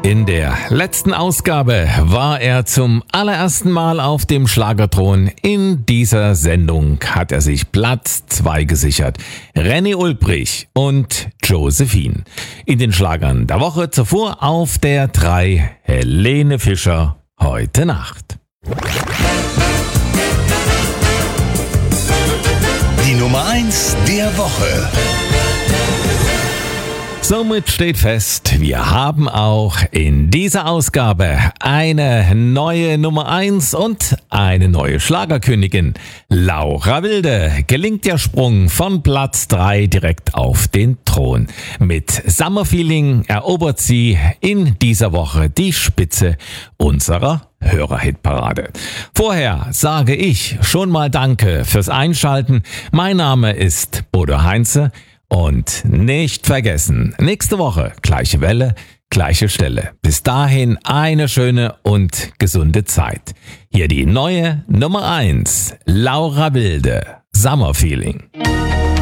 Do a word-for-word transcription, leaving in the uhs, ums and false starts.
In der letzten Ausgabe war er zum allerersten Mal auf dem Schlagerthron. In dieser Sendung hat er sich Platz zwei gesichert. René Ulbrich und Josephine. In den Schlagern der Woche zuvor auf der drei Helene Fischer, Heute Nacht. Die Nummer eins der Woche. Somit steht fest, wir haben auch in dieser Ausgabe eine neue Nummer eins und eine neue Schlagerkönigin. Laura Wilde gelingt der Sprung von Platz drei direkt auf den Thron. Mit Summer Feeling erobert sie in dieser Woche die Spitze unserer Hörerhitparade. Vorher sage ich schon mal Danke fürs Einschalten. Mein Name ist Bodo Heinze. Und nicht vergessen, nächste Woche gleiche Welle, gleiche Stelle. Bis dahin eine schöne und gesunde Zeit. Hier die neue Nummer eins, Laura Wilde, Summer Feeling.